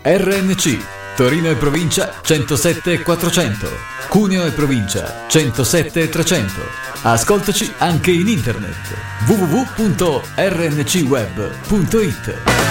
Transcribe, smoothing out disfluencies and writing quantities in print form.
RNC Torino e provincia 107 400, Cuneo e provincia 107 300. Ascoltaci anche in internet www.rncweb.it.